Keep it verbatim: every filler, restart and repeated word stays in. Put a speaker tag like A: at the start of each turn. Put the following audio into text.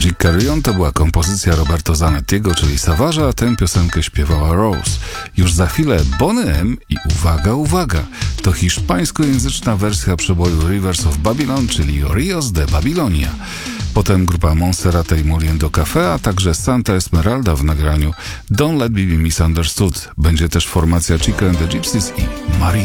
A: Magic Carry On to była kompozycja Roberto Zanettiego, czyli Savage'a, a tę piosenkę śpiewała Rose. Już za chwilę Boney M i uwaga, uwaga, to hiszpańskojęzyczna wersja przeboju Rivers of Babylon, czyli Rios de Babilonia. Potem grupa Monserrate i Muriendo Café, a także Santa Esmeralda w nagraniu Don't Let Me Be Misunderstood. Będzie też formacja Chica and the Gypsies i Marina.